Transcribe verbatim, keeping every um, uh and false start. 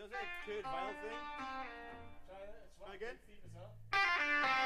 does it a curved vinyl thing? Try that. It's Try again. feet as well.